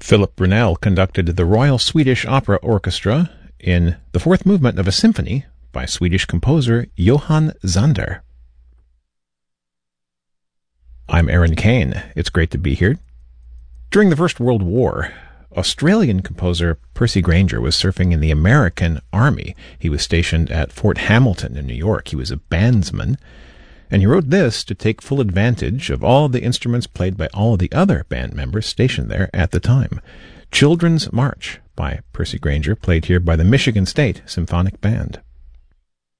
Philip Brunel conducted the Royal Swedish Opera Orchestra in the fourth movement of a symphony by Swedish composer Johann Zander. I'm Aaron Kane. It's great to be here. During the First World War, Australian composer Percy Grainger was serving in the American Army. He was stationed at Fort Hamilton in New York. He was a bandsman, and he wrote this to take full advantage of all the instruments played by all of the other band members stationed there at the time. Children's March by Percy Grainger, played here by the Michigan State Symphonic Band.